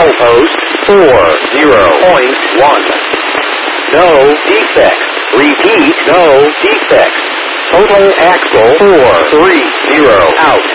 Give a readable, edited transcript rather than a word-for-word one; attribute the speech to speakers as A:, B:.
A: Milepost 40.1. No defects. Repeat, no defects. Total axle 430 out.